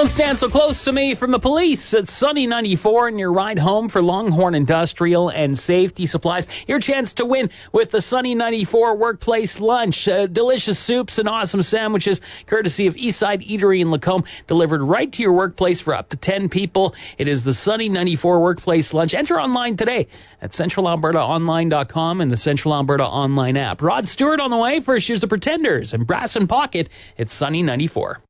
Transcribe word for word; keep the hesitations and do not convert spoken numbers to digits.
Don't stand so close to me from the police. It's Sunny ninety-four and your ride home for Longhorn Industrial and Safety Supplies. Your chance to win with the Sunny ninety-four Workplace Lunch. Uh, delicious soups and awesome sandwiches, courtesy of Eastside Eatery in Lacombe, delivered right to your workplace for up to ten people. It is the Sunny ninety-four Workplace Lunch. Enter online today at central alberta online dot com and the Central Alberta Online app. Rod Stewart on the way. First, here's the Pretenders and Brass and Pocket. It's Sunny ninety-four.